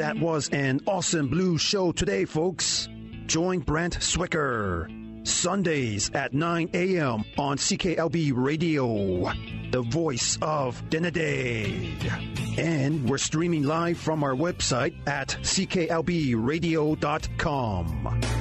That was an awesome blues show today, folks. Join Brent Swicker Sundays at 9 a.m. on CKLB Radio, the voice of Denede. And we're streaming live from our website at cklbradio.com.